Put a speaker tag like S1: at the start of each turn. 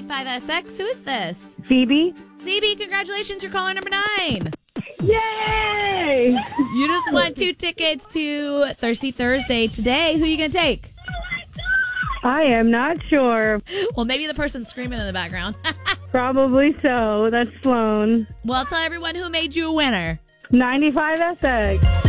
S1: 95SX. Who is this?
S2: Phoebe.
S1: Phoebe, congratulations. You're caller number 9.
S2: Yay!
S1: You just won 2 tickets to Thirsty Thursday today. Who are you going to take?
S2: I am not sure.
S1: Well, maybe the person screaming in the background.
S2: Probably so. That's Sloan.
S1: Well, tell everyone who made you a winner.
S2: 95SX.